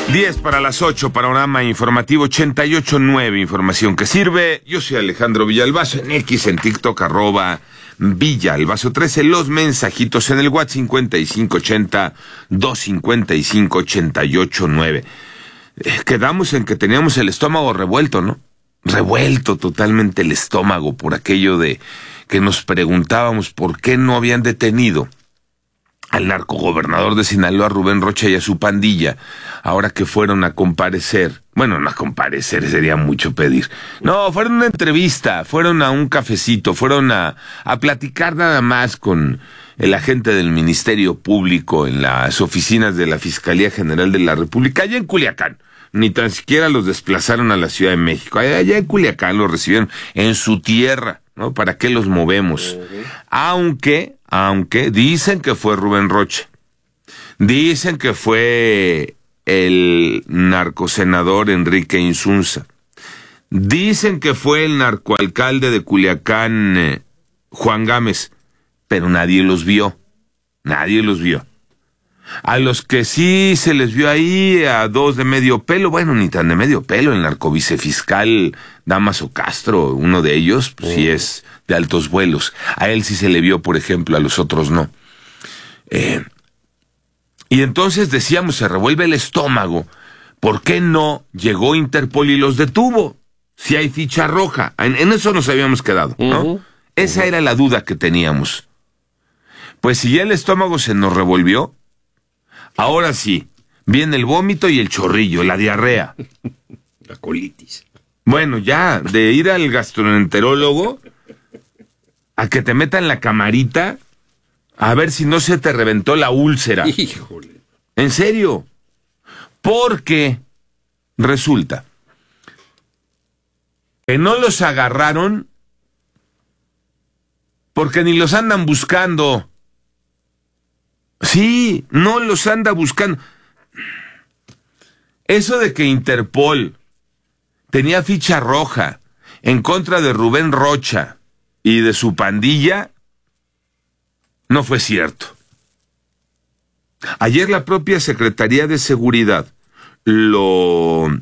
10 para las 8, panorama informativo 88.9, información que sirve. Yo soy Alejandro Villalbazo, en X, en TikTok, @Villalbazo13, los mensajitos en el WhatsApp 5580-255-889. Quedamos en que teníamos el estómago revuelto, ¿no? Revuelto totalmente el estómago por aquello de que nos preguntábamos por qué no habían detenido al narcogobernador de Sinaloa, Rubén Rocha, y a su pandilla, ahora que fueron a comparecer. Bueno, no a comparecer, sería mucho pedir. No, fueron a una entrevista, fueron a un cafecito, fueron a platicar nada más con el agente del Ministerio Público en las oficinas de la Fiscalía General de la República, allá en Culiacán. Ni tan siquiera los desplazaron a la Ciudad de México. Allá en Culiacán los recibieron en su tierra, ¿no? ¿Para qué los movemos? Aunque dicen que fue Rubén Rocha, dicen que fue el narcosenador Enrique Insunza, dicen que fue el narcoalcalde de Culiacán, Juan Gámez, pero nadie los vio. A los que sí se les vio ahí, a dos de medio pelo, bueno, ni tan de medio pelo, el narcovicefiscal Dámaso Castro, uno de ellos, pues sí es de altos vuelos. A él sí se le vio, por ejemplo, a los otros no. Y entonces decíamos, se revuelve el estómago. ¿Por qué no llegó Interpol y los detuvo? Si hay ficha roja. En eso nos habíamos quedado, ¿no? Esa era la duda que teníamos. Pues si ya el estómago se nos revolvió, ahora sí, viene el vómito y el chorrillo, la diarrea. La colitis. Bueno, ya, de ir al gastroenterólogo a que te metan la camarita a ver si no se te reventó la úlcera. Híjole. En serio. Porque resulta que no los agarraron porque ni los andan buscando. Sí, no los anda buscando. Eso de que Interpol tenía ficha roja en contra de Rubén Rocha y de su pandilla, no fue cierto. Ayer la propia Secretaría de Seguridad lo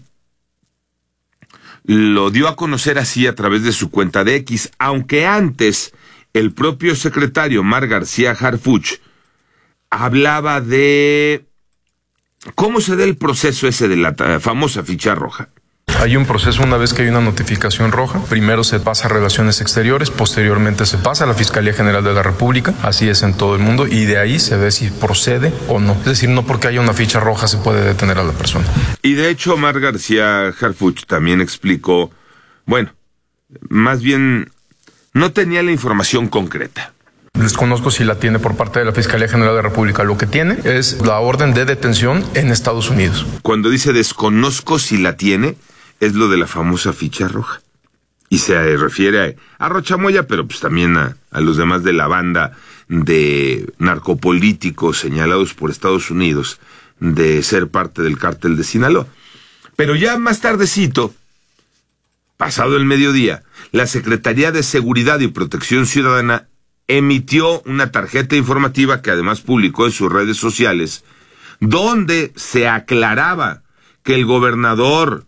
dio a conocer así a través de su cuenta de X, aunque antes el propio secretario Omar García Harfuch hablaba de cómo se da el proceso ese de la famosa ficha roja. Hay un proceso una vez que hay una notificación roja. Primero se pasa a Relaciones Exteriores, posteriormente se pasa a la Fiscalía General de la República, así es en todo el mundo, y de ahí se ve si procede o no. Es decir, no porque haya una ficha roja se puede detener a la persona. Y de hecho Omar García Harfuch también explicó, bueno, más bien no tenía la información concreta. Desconozco si la tiene por parte de la Fiscalía General de la República. Lo que tiene es la orden de detención en Estados Unidos. Cuando dice desconozco si la tiene, es lo de la famosa ficha roja. Y se refiere a Rocha Moya, pero pues también a los demás de la banda de narcopolíticos señalados por Estados Unidos de ser parte del cártel de Sinaloa. Pero ya más tardecito, pasado el mediodía, la Secretaría de Seguridad y Protección Ciudadana emitió una tarjeta informativa que además publicó en sus redes sociales, donde se aclaraba que el gobernador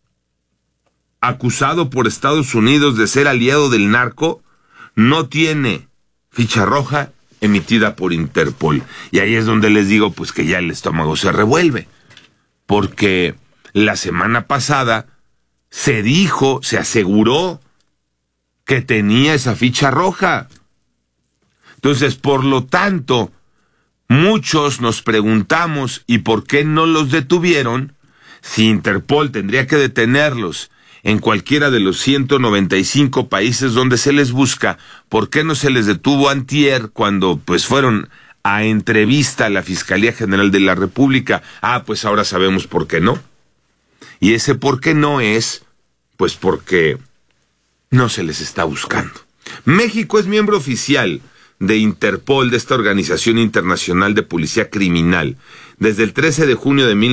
acusado por Estados Unidos de ser aliado del narco no tiene ficha roja emitida por Interpol. Y ahí es donde les digo pues que ya el estómago se revuelve, porque la semana pasada se dijo, se aseguró que tenía esa ficha roja. Entonces, por lo tanto, muchos nos preguntamos, ¿y por qué no los detuvieron? Si Interpol tendría que detenerlos en cualquiera de los 195 países donde se les busca, ¿por qué no se les detuvo antier cuando pues fueron a entrevista a la Fiscalía General de la República? Ah, pues ahora sabemos por qué no. Y ese por qué no es, pues porque no se les está buscando. México es miembro oficial de Interpol, de esta organización internacional de policía criminal, desde el 13 de junio de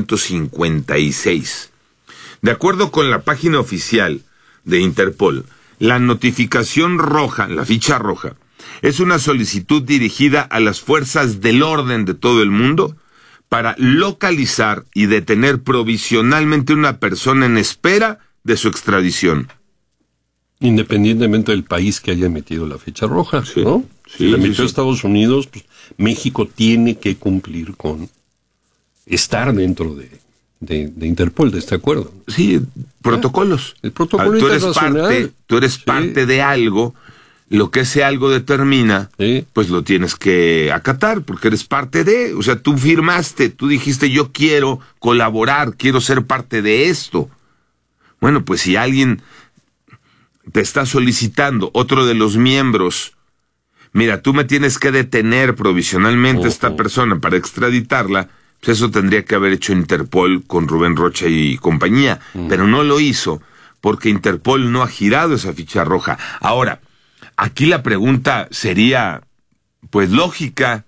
1956. De acuerdo con la página oficial de Interpol, la notificación roja, la ficha roja, es una solicitud dirigida a las fuerzas del orden de todo el mundo para localizar y detener provisionalmente una persona en espera de su extradición. Independientemente del país que haya emitido la ficha roja, Sí, ¿no? sí, Si la sí, emitió sí. Estados Unidos, pues México tiene que cumplir con estar dentro de Interpol, de este acuerdo. Sí, protocolos. El protocolo Tú eres internacional. tú eres Sí. parte de algo, lo que ese algo determina, Sí. pues lo tienes que acatar, porque eres parte de, o sea, tú firmaste, tú dijiste yo quiero colaborar, quiero ser parte de esto. Bueno, pues si alguien te está solicitando, otro de los miembros, mira, tú me tienes que detener provisionalmente a esta persona para extraditarla, pues eso tendría que haber hecho Interpol con Rubén Rocha y compañía, pero no lo hizo, porque Interpol no ha girado esa ficha roja. Ahora, aquí la pregunta sería, pues lógica,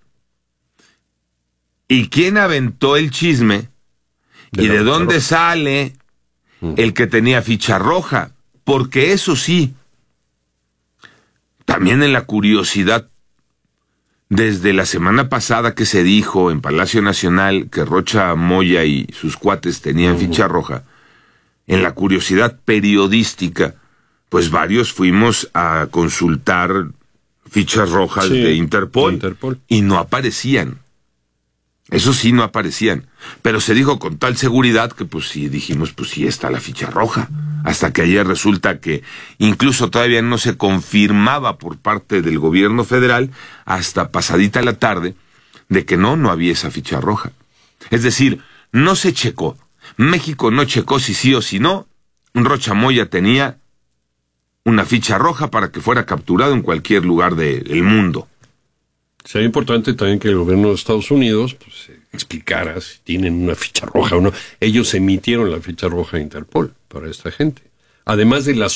¿y quién aventó el chisme? ¿Y de dónde sale el que tenía ficha roja? Porque eso sí, también en la curiosidad, desde la semana pasada que se dijo en Palacio Nacional que Rocha Moya y sus cuates tenían ficha roja, en la curiosidad periodística, pues varios fuimos a consultar fichas rojas Sí, de Interpol, de Interpol. y no aparecían. Eso sí, no aparecían. Pero se dijo con tal seguridad que pues sí, dijimos, pues sí está la ficha roja. Hasta que ayer resulta que incluso todavía no se confirmaba por parte del gobierno federal, hasta pasadita la tarde, de que no había esa ficha roja. Es decir, no se checó. México no checó si sí o si no. Rocha Moya tenía una ficha roja para que fuera capturado en cualquier lugar del mundo. Sería importante también que el gobierno de Estados Unidos pues, explicara si tienen una ficha roja o no. Ellos emitieron la ficha roja de Interpol para esta gente. Además de las